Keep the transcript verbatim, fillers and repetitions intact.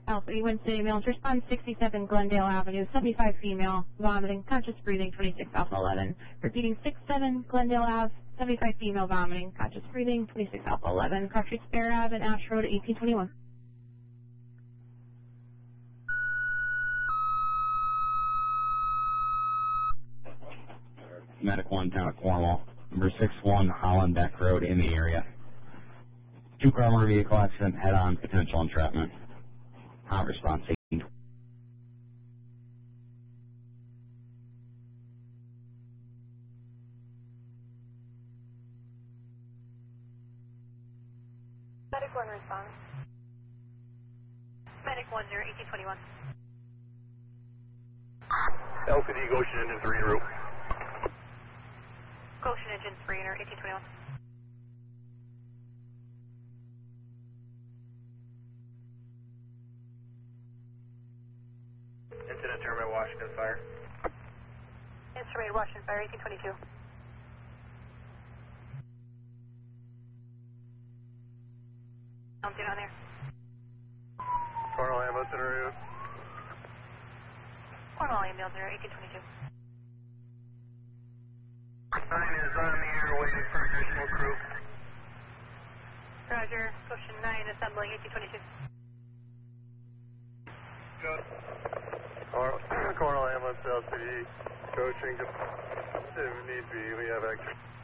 Alpha E one City Male, respond sixty-seven Glendale Avenue, seventy-five female, vomiting, conscious breathing, twenty-six Alpha eleven. Repeating six seven Glendale Ave, seventy-five female, vomiting, conscious breathing, twenty-six Alpha eleven. Cross Street Spare Ave and Ash Road, eighteen twenty-one. Medic one, Town of Cornwall. Number six one Holland Beck Road in the area. Two-car motor vehicle accident, head-on, potential entrapment. Hot response, eighteen. Medic one response. Medic one zero, eighteen twenty-one. Alpha D, Goshen Engine three en route. Goshen Engine three, enter eighteen twenty-one. Incident terminal Washington Fire. Instrument Washington Fire, eighteen twenty-two. I'll get on there. Cornwall ambulance en route. Cornwall ambulance enter eighteen twenty-two. Nine is on the air waiting for additional crew. Roger, Goshen nine assembling eighteen twenty-two. Good. Cornwall ambulance L C D coaching if need be, we have extra.